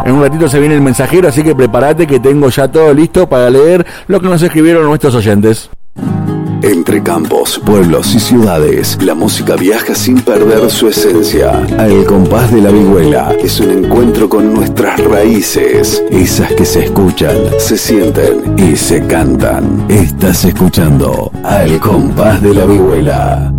En un ratito se viene el mensajero, así que prepárate que tengo ya todo listo para leer lo que nos escribieron nuestros oyentes. Entre campos, pueblos y ciudades, la música viaja sin perder su esencia. Al compás de la vihuela es un encuentro con nuestras raíces, esas que se escuchan, se sienten y se cantan. Estás escuchando Al compás de la vihuela.